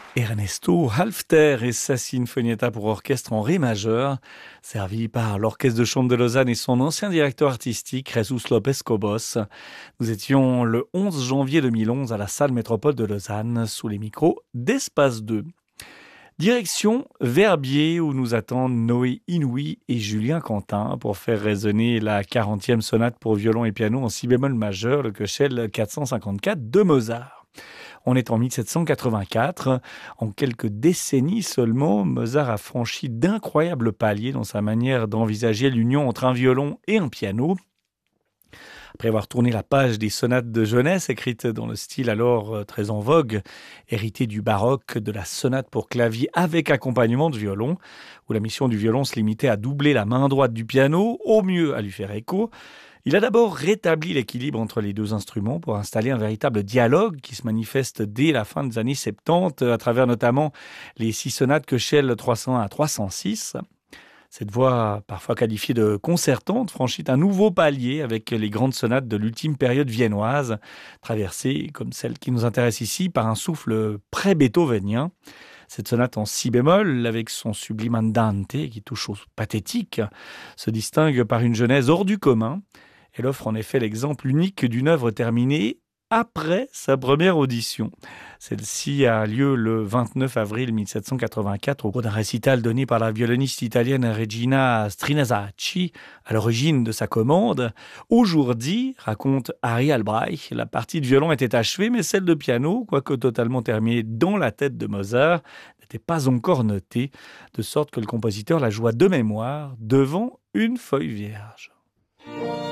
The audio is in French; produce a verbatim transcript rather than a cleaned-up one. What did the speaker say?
Ernesto Halffter et sa Sinfonietta pour orchestre en ré majeur, servi par l'Orchestre de chambre de Lausanne et son ancien directeur artistique, Jesus Lopez Cobos. Nous étions le onze janvier deux mille onze à la salle Métropole de Lausanne, sous les micros d'Espace deux. Direction Verbier, où nous attendent Noé Inouï et Julien Quentin pour faire résonner la quarantième sonate pour violon et piano en si bémol majeur, le Köchel quatre cent cinquante-quatre de Mozart. On est en mille sept cent quatre-vingt-quatre. En quelques décennies seulement, Mozart a franchi d'incroyables paliers dans sa manière d'envisager l'union entre un violon et un piano. Après avoir tourné la page des sonates de jeunesse écrites dans le style alors très en vogue, hérité du baroque, de la sonate pour clavier avec accompagnement de violon, où la mission du violon se limitait à doubler la main droite du piano, au mieux à lui faire écho, il a d'abord rétabli l'équilibre entre les deux instruments pour installer un véritable dialogue qui se manifeste dès la fin des années soixante-dix à travers notamment les six sonates Köchel trois cent un à trois cent six. Cette voix, parfois qualifiée de concertante, franchit un nouveau palier avec les grandes sonates de l'ultime période viennoise, traversée, comme celle qui nous intéresse ici, par un souffle pré-beethovenien. Cette sonate en si bémol, avec son sublime andante qui touche au pathétique, se distingue par une genèse hors du commun. Elle offre en effet l'exemple unique d'une œuvre terminée après sa première audition. Celle-ci a lieu le vingt-neuf avril mille sept cent quatre-vingt-quatre au cours d'un récital donné par la violoniste italienne Regina Strinasacci à l'origine de sa commande. Au jour dit, raconte Harry Albright, la partie de violon était achevée, mais celle de piano, quoique totalement terminée dans la tête de Mozart, n'était pas encore notée, de sorte que le compositeur la joua de mémoire devant une feuille vierge.